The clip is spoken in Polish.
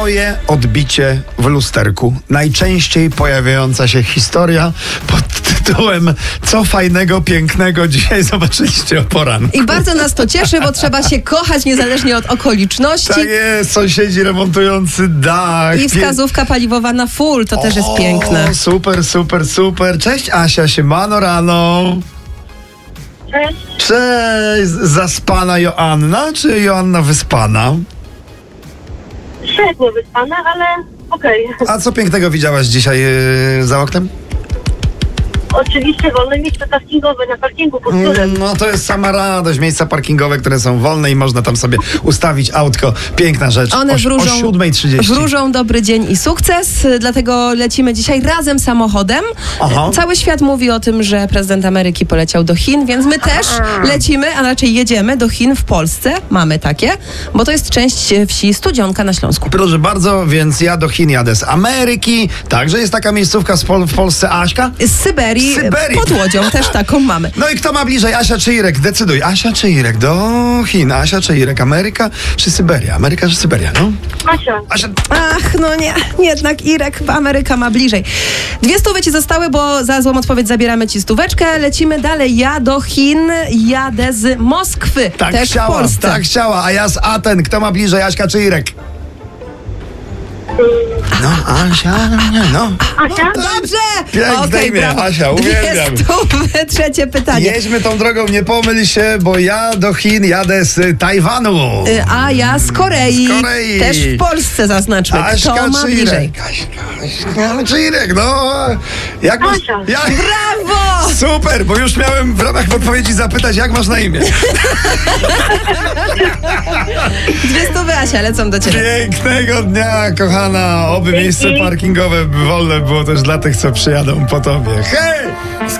Moje odbicie w lusterku. Najczęściej pojawiająca się historia pod tytułem Co fajnego, pięknego dzisiaj zobaczyliście o poranku. I bardzo nas to cieszy, bo trzeba się kochać niezależnie od okoliczności. Tak jest, sąsiedzi remontujący dach. I wskazówka paliwowa na full, to też jest piękne. Super, super, super. Cześć Asia, siemano rano. Cześć. Cześć, zaspana Joanna, czy Joanna wyspana? Średnio wyspana, ale okej. A co pięknego widziałaś dzisiaj za oknem? Oczywiście wolne miejsce parkingowe na parkingu pod biurem. No to jest sama radość. Miejsca parkingowe, które są wolne i można tam sobie ustawić autko. Piękna rzecz. One o wróżą 7:30. Wróżą dobry dzień i sukces, dlatego lecimy dzisiaj razem samochodem. Aha. Cały świat mówi o tym, że prezydent Ameryki poleciał do Chin, więc my też lecimy, a raczej jedziemy do Chin w Polsce. Mamy takie, bo to jest część wsi Studzionka na Śląsku. Proszę bardzo, więc ja do Chin jadę z Ameryki. Także jest taka miejscówka w Polsce, Aśka. Z Syberii, Syberii. pod Łodzią też taką mamy. No i kto ma bliżej, Asia czy Irek? Decyduj. Asia czy Irek? Do Chin. Asia czy Irek? Ameryka czy Syberia? Ameryka czy Syberia? No. Asia. Ach, no nie, jednak Irek, Ameryka ma bliżej. 2 stówy ci zostały, bo za złą odpowiedź zabieramy ci stóweczkę. Lecimy dalej. Ja do Chin jadę z Moskwy, Tak też chciała, w Polsce. tak chciała. A ja z Aten. Kto ma bliżej, Aśka czy Irek? No, Asia, no. Asia? Dobrze! Piękne Okej, imię, brawo. Asia, 2 uwielbiam. stówy, trzecie pytanie. Jedźmy tą drogą, nie pomyl się, bo ja do Chin jadę z Tajwanu. A ja z Korei. Z Korei. Też w Polsce zaznaczmy. Aśka Kto ma czy bliżej? Irek? Aśka czy Irek, no. Jak masz, Asia. Brawo! Super, bo już miałem w ramach podpowiedzi zapytać, jak masz na imię. 2 stówy, Asia, lecą do ciebie. Pięknego dnia, kochana. Oby miejsce parkingowe wolne było też dla tych, co przyjadą po tobie. Hej!